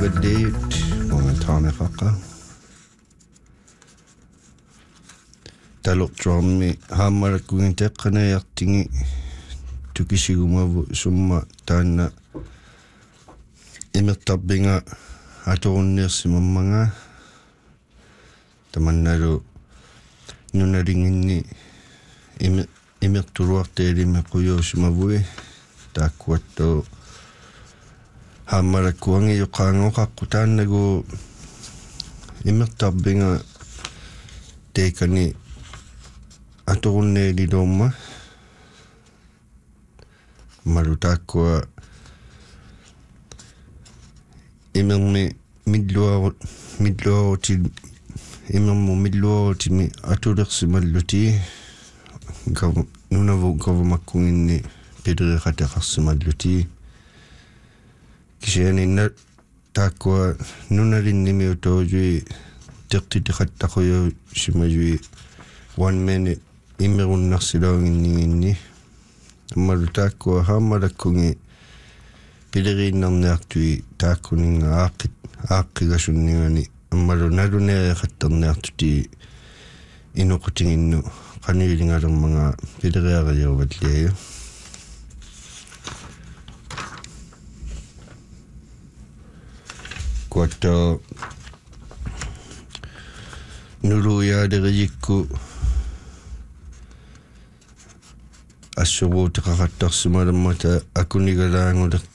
valliut mongatarneqaqa talortuarmi haammalakkugi teqqanajartingi tukisigumavu summa taanna imertarbinga atorunneersimammaga tamannalu nunalinginni imertuluarteelime quyuusimavui taakkuattu haammalakkuangi yoqaangoqaqqu taannagu imertarbinga teikani atorunneeliluumma malu taakkua imermi milluarutimi atulersimalluti nunavu gavamakkunginni pileriqateqarsimalluti kisianinna taakkua nunalinnimi utoojui teqtitiqattaquyuu simajui one minute immerunnarsilaanginninginni ammalu taakkua haammalakkungi pileriinnarniartui taakkuninga aaqqigasunningani ammalu naluneeqattarniartuti inuqutiginnu qaniilingalermanga pileriariaruvalliayu kuatto nuluyaalerijikku assuruutiqaqattarsimalammata akunigalaangulerta